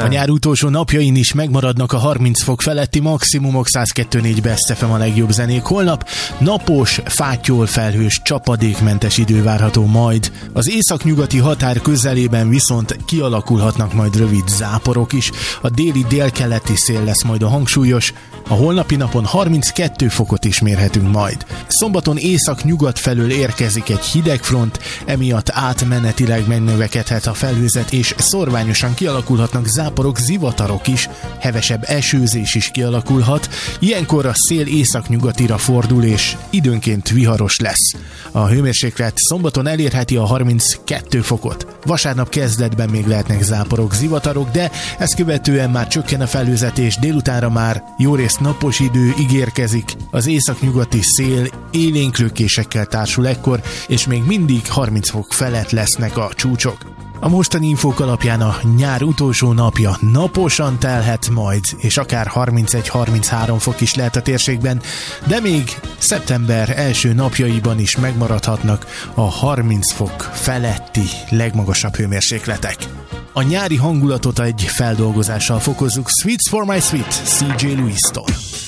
A nyár utolsó napjain is megmaradnak a 30 fok feletti maximumok, 102.4 Best FM a legjobb zenék. Holnap napos, fátyol felhős, csapadékmentes idő várható majd. Az északnyugati határ közelében viszont kialakulhatnak majd rövid záporok is. A déli délkeleti szél lesz majd a hangsúlyos. A holnapi napon 32 fokot is mérhetünk majd. Szombaton észak-nyugat felől érkezik egy hidegfront, emiatt átmenetileg megnövekedhet a felhőzet, és szorványosan kialakulhatnak záporok, zivatarok is, hevesebb esőzés is kialakulhat. Ilyenkor a szél észak-nyugatira fordul, és időnként viharos lesz. A hőmérséklet szombaton elérheti a 32 fokot. Vasárnap kezdetben még lehetnek záporok, zivatarok, de ezt követően már csökken a felhőzet, és délutánra már jórészt napos idő ígérkezik. Az északnyugati szél élénklőkésekkel társul ekkor, és még mindig 30 fok felett lesznek a csúcsok. A mostani infók alapján a nyár utolsó napja naposan telhet majd, és akár 31-33 fok is lehet a térségben, de még szeptember első napjaiban is megmaradhatnak a 30 fok feletti legmagasabb hőmérsékletek. A nyári hangulatot egy feldolgozással fokozzuk. Sweets for my sweet, CJ Louis-tól.